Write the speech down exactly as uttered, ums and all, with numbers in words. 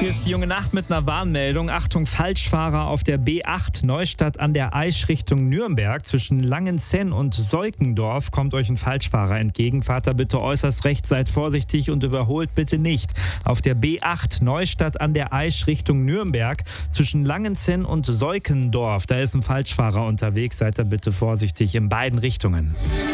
Hier ist die junge Nacht mit einer Warnmeldung. Achtung, Falschfahrer auf der B acht Neustadt an der Aisch Richtung Nürnberg. Zwischen Langenzenn und Seukendorf kommt euch ein Falschfahrer entgegen. Fahrt da bitte äußerst rechts, seid vorsichtig und überholt bitte nicht. Auf der B acht Neustadt an der Aisch Richtung Nürnberg. Zwischen Langenzenn und Seukendorf. Da ist ein Falschfahrer unterwegs. Seid da bitte vorsichtig in beiden Richtungen.